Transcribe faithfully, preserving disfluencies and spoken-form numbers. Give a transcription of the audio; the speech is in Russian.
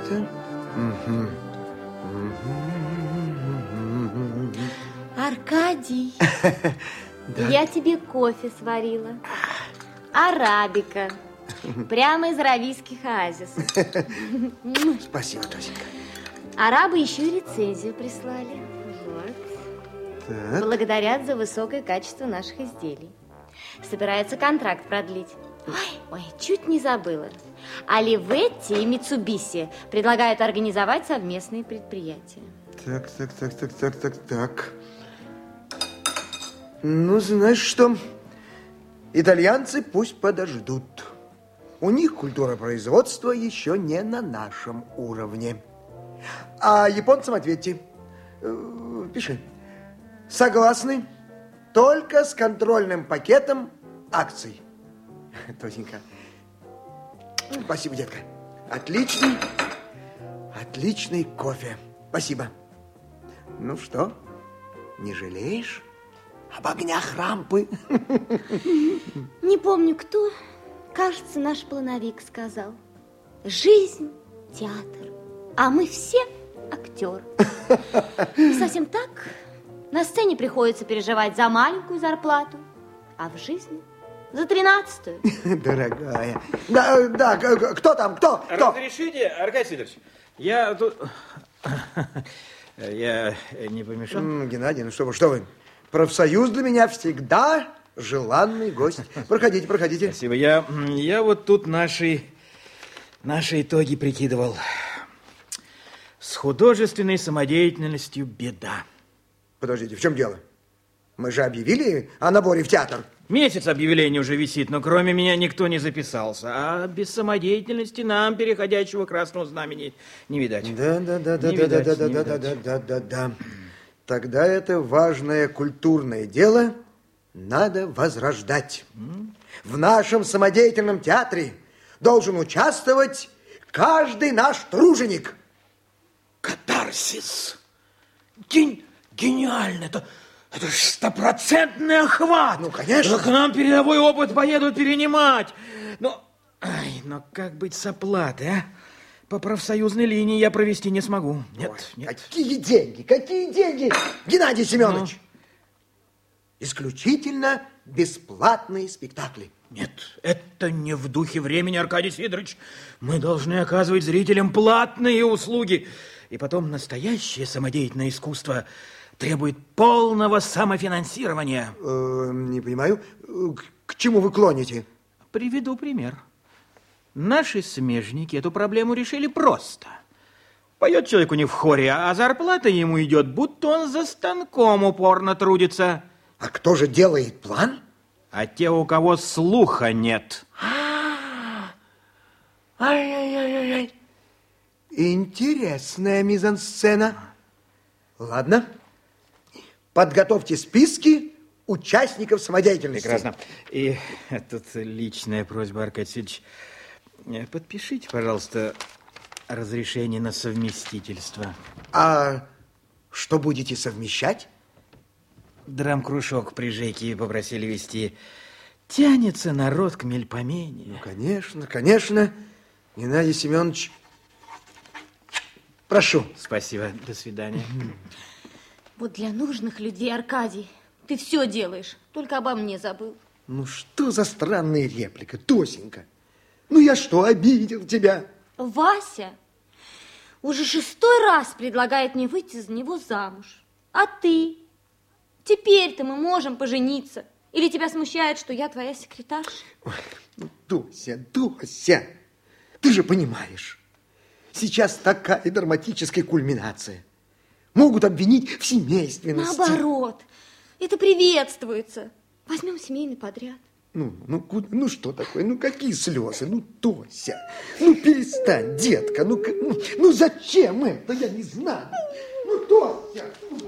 это? Угу. Аркадий, я тебе кофе сварила. Арабика. Прямо из аравийских оазисов. Спасибо, Тосенька. Арабы еще и рецензию прислали. Вот. Так. Благодарят за высокое качество наших изделий. Собираются контракт продлить. Ой, ой, чуть не забыла. Оливетти и Митсубиси предлагают организовать совместные предприятия. Так, так, так, так, так, так, так. Ну, знаешь что? Итальянцы пусть подождут. У них культура производства еще не на нашем уровне. А японцам ответьте. Пиши. Согласны только с контрольным пакетом акций. Тосенька. Спасибо, детка. Отличный, отличный кофе. Спасибо. Ну что, не жалеешь об огнях рампы? Не помню, кто. Кажется, наш плановик сказал. Жизнь – театр, а мы все актеры. Не совсем так. На сцене приходится переживать за маленькую зарплату, а в жизни за тринадцатую. Дорогая. Да, да, кто там, кто? кто? Разрешите, Аркадий Сидорович? Я тут... Я не помешал? Геннадий, ну что вы, что вы? Профсоюз для меня всегда желанный гость. Проходите, проходите. Спасибо. Я, я вот тут наши, наши итоги прикидывал. С художественной самодеятельностью беда. Подождите, в чем дело? Мы же объявили о наборе в театр. Месяц объявления уже висит, но кроме меня никто не записался. А без самодеятельности нам переходящего красного знамени не видать. Да, да, да, да, да, да, да, да, да, да, да, да, да. Тогда это важное культурное дело надо возрождать. В нашем самодеятельном театре должен участвовать каждый наш труженик. Катарсис. Ген... Гениально. Это, это же стопроцентный охват. Ну, конечно. К нам передовой опыт поедут перенимать. Но, ай, но как быть с оплатой, а? По профсоюзной линии я провести не смогу. Нет, Ой, нет. Какие деньги, какие деньги, Геннадий Семенович? Ну? Исключительно бесплатные спектакли. Нет, это не в духе времени, Аркадий Сидорович. Мы должны оказывать зрителям платные услуги. И потом настоящее самодеятельное искусство требует полного самофинансирования. Э, не понимаю, к, к чему вы клоните? Приведу пример. Наши смежники эту проблему решили просто. Поет человек у них в хоре, а зарплата ему идет, будто он за станком упорно трудится. А кто же делает план? А те, у кого слуха нет. Ай-яй-яй-яй. Интересная мизансцена. Ладно. Подготовьте списки участников самодеятельности. Прекрасно. И тут личная просьба, Аркадий Сидорович. Подпишите, пожалуйста, разрешение на совместительство. А что будете совмещать? Драм-кружок при Жеке попросили вести. Тянется народ к мельпомене. Ну, конечно, конечно. Геннадий Семенович, прошу. Спасибо, до свидания. Вот для нужных людей, Аркадий, ты все делаешь, только обо мне забыл. Ну, что за странная реплика, Тосенька? Ну, я что, обидел тебя? Вася уже шестой раз предлагает мне выйти за него замуж. А ты? Теперь-то мы можем пожениться. Или тебя смущает, что я твоя секретарша? Ой, ну, Тося, Тося, ты же понимаешь, сейчас такая драматическая кульминация. Могут обвинить в семейственности. Наоборот, это приветствуется. Возьмем семейный подряд. Ну, ну, ну что такое? Ну, какие слезы? Ну, Тося, ну, перестань, детка. Ну, ну, ну зачем это? Я не знаю. Ну, Тося.